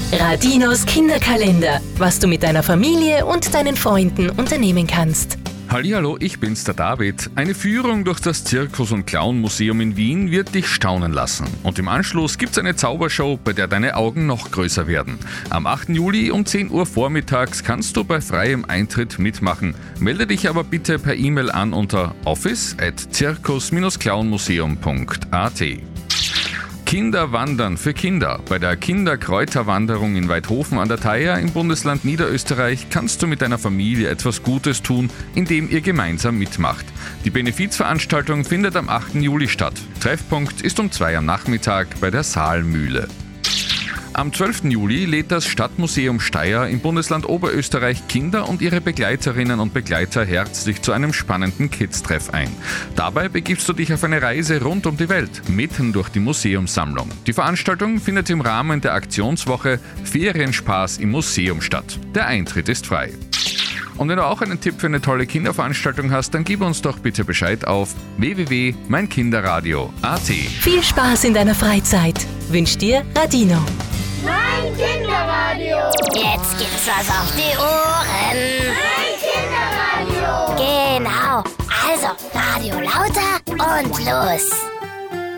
Radinos Kinderkalender, was du mit deiner Familie und deinen Freunden unternehmen kannst. Hallihallo, ich bin's, der David. Eine Führung durch das Zirkus- und Clown-Museum in Wien wird dich staunen lassen. Und im Anschluss gibt's eine Zaubershow, bei der deine Augen noch größer werden. Am 8. Juli um 10 Uhr vormittags kannst du bei freiem Eintritt mitmachen. Melde dich aber bitte per E-Mail an unter office@zirkus-clownmuseum.at. Kinder wandern für Kinder. Bei der Kinderkräuterwanderung in Weidhofen an der Thaya im Bundesland Niederösterreich kannst du mit deiner Familie etwas Gutes tun, indem ihr gemeinsam mitmacht. Die Benefizveranstaltung findet am 8. Juli statt. Treffpunkt ist um 2 am Nachmittag bei der Saalmühle. Am 12. Juli lädt das Stadtmuseum Steyr im Bundesland Oberösterreich Kinder und ihre Begleiterinnen und Begleiter herzlich zu einem spannenden Kids-Treff ein. Dabei begibst du dich auf eine Reise rund um die Welt, mitten durch die Museumssammlung. Die Veranstaltung findet im Rahmen der Aktionswoche Ferienspaß im Museum statt. Der Eintritt ist frei. Und wenn du auch einen Tipp für eine tolle Kinderveranstaltung hast, dann gib uns doch bitte Bescheid auf www.meinkinderradio.at. Viel Spaß in deiner Freizeit. Wünscht dir Radino. Mein Kinderradio. Jetzt gibt's was auf die Ohren. Mein Kinderradio. Genau. Also, Radio lauter und los.